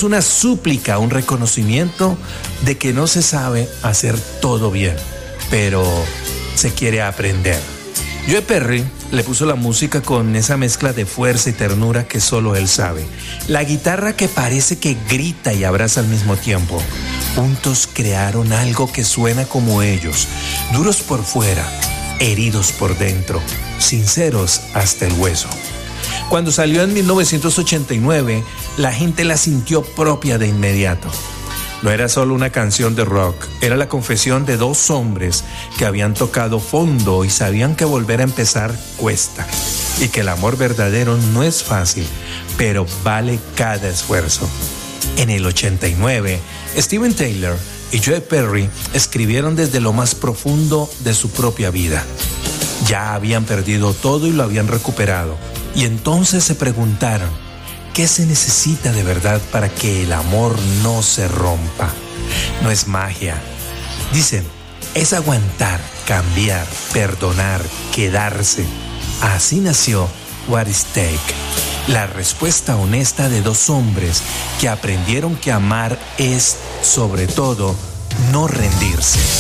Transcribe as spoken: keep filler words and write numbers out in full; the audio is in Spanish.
Es una súplica, un reconocimiento de que no se sabe hacer todo bien, pero se quiere aprender. Joe Perry le puso la música con esa mezcla de fuerza y ternura que solo él sabe. La guitarra que parece que grita y abraza al mismo tiempo. Juntos crearon algo que suena como ellos, duros por fuera, heridos por dentro, sinceros hasta el hueso. Cuando salió en mil novecientos ochenta y nueve, la gente la sintió propia de inmediato. No era solo una canción de rock, era la confesión de dos hombres que habían tocado fondo y sabían que volver a empezar cuesta y que el amor verdadero no es fácil, pero vale cada esfuerzo. En el ochenta y nueve, Steven Tyler y Joe Perry escribieron desde lo más profundo de su propia vida. Ya habían perdido todo y lo habían recuperado, y entonces se preguntaron: ¿qué se necesita de verdad para que el amor no se rompa? No es magia. Dicen, es aguantar, cambiar, perdonar, quedarse. Así nació What Is Take, la respuesta honesta de dos hombres que aprendieron que amar es, sobre todo, no rendirse.